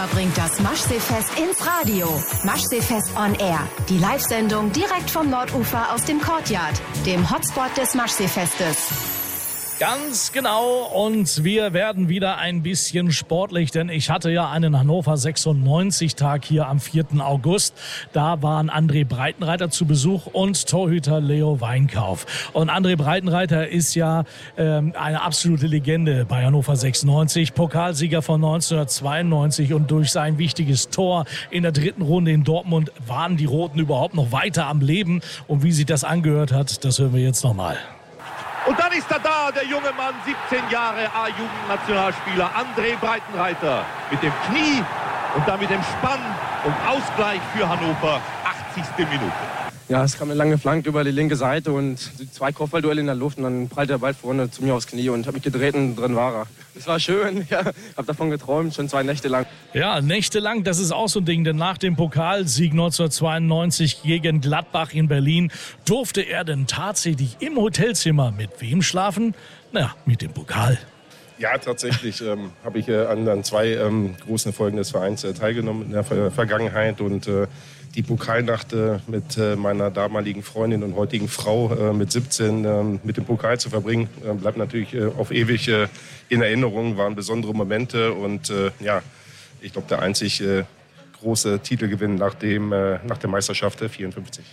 Hannover bringt das Maschseefest ins Radio. Maschseefest on Air. Die Live-Sendung direkt vom Nordufer aus dem Courtyard, dem Hotspot des Maschseefestes. Ganz genau, und wir werden wieder ein bisschen sportlich, denn ich hatte ja einen Hannover 96-Tag hier am 4. August. Da waren André Breitenreiter zu Besuch und Torhüter Leo Weinkauf. Und André Breitenreiter ist ja eine absolute Legende bei Hannover 96, Pokalsieger von 1992, und durch sein wichtiges Tor in der 3. Runde in Dortmund waren die Roten überhaupt noch weiter am Leben. Und wie sich das angehört hat, das hören wir jetzt nochmal. Und dann ist er da, der junge Mann, 17 Jahre A-Jugendnationalspieler André Breitenreiter mit dem Knie und dann mit dem Spann und Ausgleich für Hannover, 80. Minute. Ja, es kam eine lange Flanke über die linke Seite und 2 Kopfballduelle in der Luft, und dann prallte der Ball vorne zu mir aufs Knie und habe mich gedreht und drin war er. Es war schön, ja, habe davon geträumt, schon 2 Nächte lang. Ja, nächtelang, das ist auch so ein Ding, denn nach dem Pokalsieg 1992 gegen Gladbach in Berlin durfte er denn tatsächlich im Hotelzimmer mit wem schlafen? Na, mit dem Pokal. Ja, tatsächlich habe ich an 2 großen Erfolgen des Vereins teilgenommen in der Vergangenheit, und die Pokalnacht mit meiner damaligen Freundin und heutigen Frau mit 17 mit dem Pokal zu verbringen, bleibt natürlich auf ewig in Erinnerung, waren besondere Momente, und ja, ich glaube, der einzig große Titelgewinn nach der Meisterschaft 54.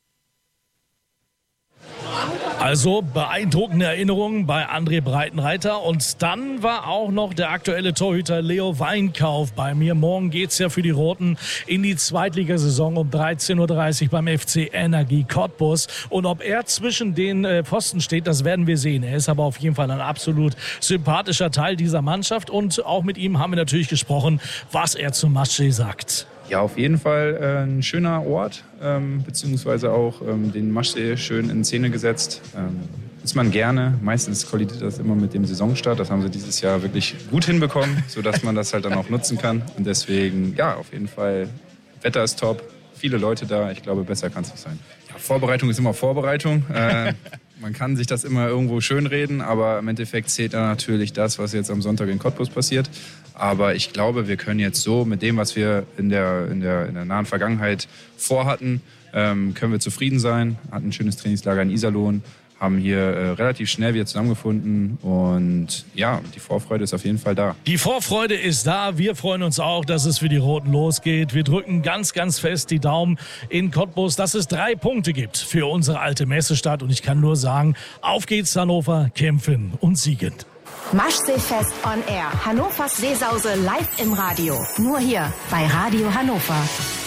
Also beeindruckende Erinnerungen bei André Breitenreiter. Und dann war auch noch der aktuelle Torhüter Leo Weinkauf bei mir. Morgen geht's ja für die Roten in die Zweitligasaison um 13:30 Uhr beim FC Energie Cottbus. Und ob er zwischen den Pfosten steht, das werden wir sehen. Er ist aber auf jeden Fall ein absolut sympathischer Teil dieser Mannschaft. Und auch mit ihm haben wir natürlich gesprochen, was er zum Maschsee sagt. Ja, auf jeden Fall ein schöner Ort, beziehungsweise auch den Maschsee schön in Szene gesetzt. Ist man gerne. Meistens kollidiert das immer mit dem Saisonstart. Das haben sie dieses Jahr wirklich gut hinbekommen, sodass man das halt dann auch nutzen kann. Und deswegen, ja, auf jeden Fall, Wetter ist top, viele Leute da. Ich glaube, besser kann es nicht sein. Ja, Vorbereitung ist immer Vorbereitung. Man kann sich das immer irgendwo schönreden, aber im Endeffekt zählt dann natürlich das, was jetzt am Sonntag in Cottbus passiert. Aber ich glaube, wir können jetzt so mit dem, was wir in der nahen Vergangenheit vorhatten, können wir zufrieden sein. Hatten ein schönes Trainingslager in Iserlohn, haben hier relativ schnell wieder zusammengefunden, und ja, die Vorfreude ist auf jeden Fall da. Die Vorfreude ist da. Wir freuen uns auch, dass es für die Roten losgeht. Wir drücken ganz, ganz fest die Daumen in Cottbus, dass es 3 Punkte gibt für unsere alte Messestadt. Und ich kann nur sagen, auf geht's Hannover, kämpfen und siegen. Maschseefest on Air. Hannovers Seesause live im Radio. Nur hier bei Radio Hannover.